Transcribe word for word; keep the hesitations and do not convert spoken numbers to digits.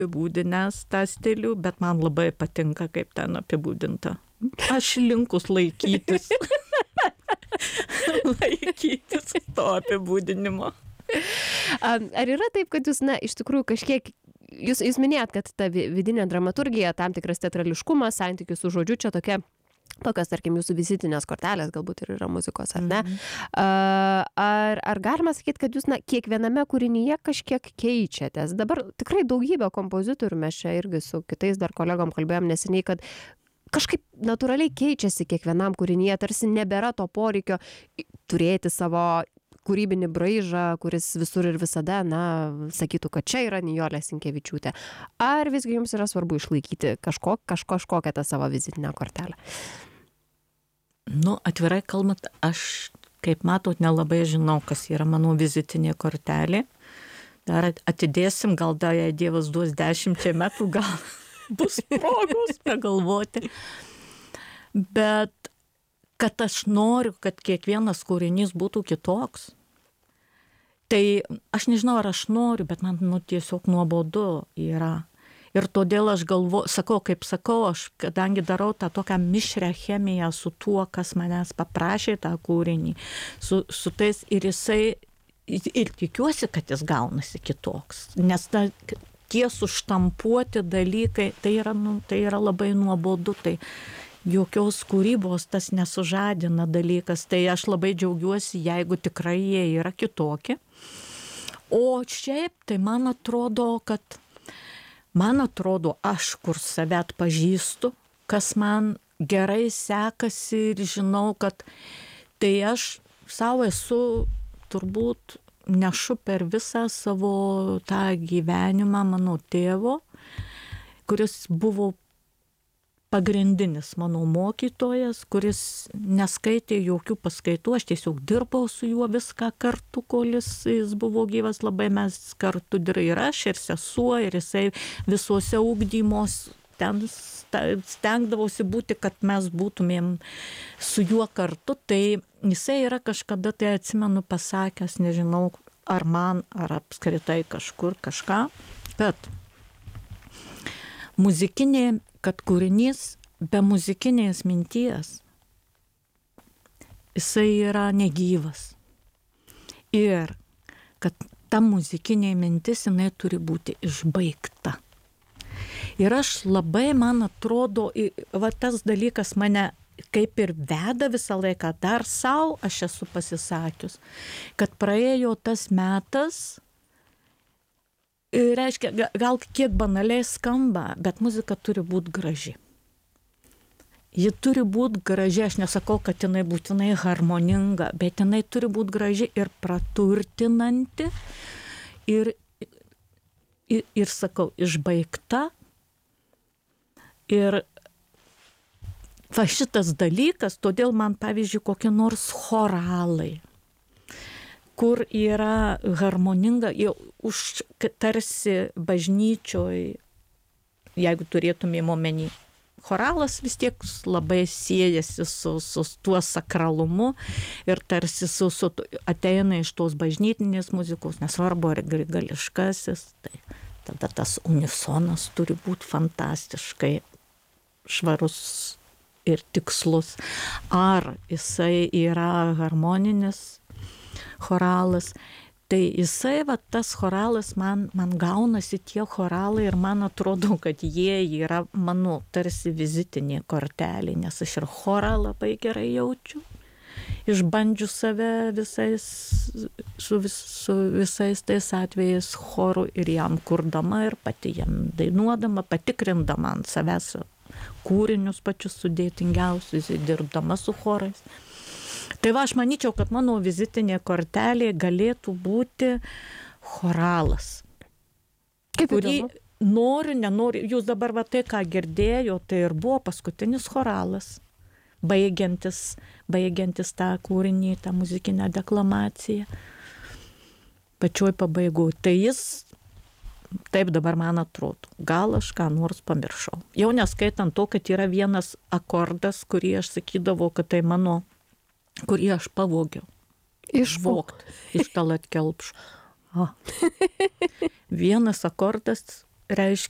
apibūdinęs tą stilių, bet man labai patinka, kaip ten apibūdinta. Aš linkus laikytis. laikytis to apibūdinimo. Ar yra taip, kad jūs, na, iš tikrųjų kažkiek, jūs, jūs minėjot, kad ta vidinė dramaturgija, tam tikras teatrališkumas, santykis su žodžiu, čia tokia, tokios, tarkim, jūsų vizitinės kortelės galbūt ir yra muzikos, ar ne? Mm-hmm. Ar, ar galima sakyti, kad jūs, na, kiekviename kūrinyje kažkiek keičiatės? Dabar tikrai daugybė kompozitorių, mes čia irgi su kitais dar kolegom kalbėjom neseniai, kad kažkaip natūraliai keičiasi kiekvienam kūrinyje, tarsi nebėra to poreikio turėti savo kūrybinį braižą, kuris visur ir visada, na, sakytų, kad čia yra Nijolė Sinkevičiūtė. Ar visgi jums yra svarbu išlaikyti kažko, kažko, kažkokią tą savo vizitinę kortelę? Nu, atvirai kalbant, aš, kaip matot, nelabai žinau, kas yra mano vizitinė kortelė. Dar atidėsim, gal dar jei Dievas duos dešimčiai metų, gal bus progos pagalvoti. Bet kad aš noriu, kad kiekvienas kūrinys būtų kitoks. Tai aš nežinau, ar aš noriu, bet man nu, tiesiog nuobodu yra. Ir todėl aš galvoju, sakau, kaip sakau, aš kadangi darau tą tokią mišrią chemiją su tuo, kas manęs paprašė tą kūrinį, su, su tais ir jisai, ir tikiuosi, kad jis gaunasi kitoks. Nes ta, tie suštampuoti dalykai, tai yra, nu, tai yra labai nuobodu, tai jokios kūrybos tas nesužadina dalykas, tai aš labai džiaugiuosi, jeigu tikrai jie yra kitokie. O šiaip, tai man atrodo, kad man atrodo, aš kur save atpažįstu, kas man gerai sekasi ir žinau, kad tai aš savo esu turbūt nešu per visą savo tą gyvenimą mano tėvo, kuris buvo pagrindinis mano mokytojas, kuris neskaitė jokių paskaitų, aš tiesiog dirbau su juo viską kartu, kol jis, jis buvo gyvas, labai mes kartu dirbome ir aš, ir sesuo, ir jisai visuose ugdymos ten stengdavosi būti, kad mes būtumėm su juo kartu, tai jisai yra kažkada, tai atsimenu, pasakęs, nežinau, ar man, ar apskritai kažkur kažką, kad muzikinė, kad kūrinys be muzikinės minties, jisai yra negyvas. Ir kad ta muzikinė mintis, jinai turi būti išbaigta. Ir aš labai, man atrodo, va tas dalykas mane kaip ir veda visą laiką, dar savo aš esu pasisakius, kad praėjo tas metas, reiškia, gal kiek banaliai skamba, bet muzika turi būti graži. Ji turi būti graži, aš nesakau, kad jinai būtinai harmoninga, bet jinai turi būti graži ir praturtinanti ir, ir, ir sakau, išbaigta. Ir va šitas dalykas, todėl man, pavyzdžiui, kokie nors choralai, kur yra harmoninga, jau už tarsi bažnyčioj, jeigu turėtumėm omeny, choralas vis tiek labai siejasi su, su tuo sakralumu ir tarsi su, su, ateina iš tos bažnytinės muzikos, nesvarbu ar grigališkasis, tai tada tas unisonas turi būti fantastiškai švarus ir tikslus. Ar jisai yra harmoninis choralas, tai jisai, va, tas choralas, man, man gaunasi tie choralai ir man atrodo, kad jie yra mano tarsi vizitinė kortelė, nes aš ir chorą labai gerai jaučiu, išbandžiu save visais, su, vis, su visais tais atvejais chorų ir jam kurdama ir pati jam dainuodama, patikrindama ant savęs kūrinius pačius sudėtingiausius, dirbdama su chorais. Tai va, aš manyčiau, kad mano vizitinė kortelė galėtų būti choralas. Kaip kurį įdomu. Noriu, nenoriu. Jūs dabar va tai, ką girdėjo, tai ir buvo paskutinis choralas, baigiantis, baigiantis tą kūrinį, tą muzikinę deklamaciją. Pačioj pabaigoje. Tai jis, taip dabar man atrodo, gal aš ką nors pamiršau. Jau neskaitant to, kad yra vienas akordas, kurį aš sakydavau, kad tai mano, kurį aš pavogiau. Išvokt iš Tallat Kelpšo. Vienas akordas reiškia